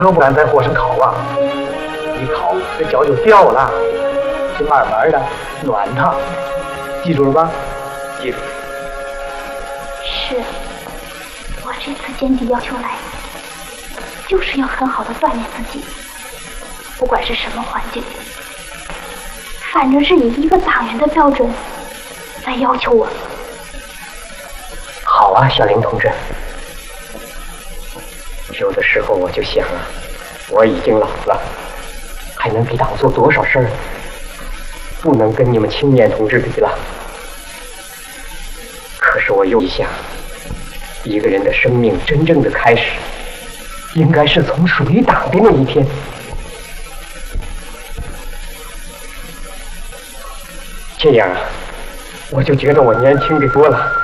可不敢在火上烤啊，一烤这脚就掉了，就慢慢的暖它，记住了吧？记住。 是，我这次坚定要求来，就是要很好的锻炼自己，不管是什么环境，反正是以一个党员的标准来要求我。 好啊，小林同志。有的时候我就想啊，我已经老了，还能给党做多少事儿？不能跟你们青年同志比了。可是我又一想，一个人的生命真正的开始，应该是从属于党的那一天。这样啊，我就觉得我年轻的多了。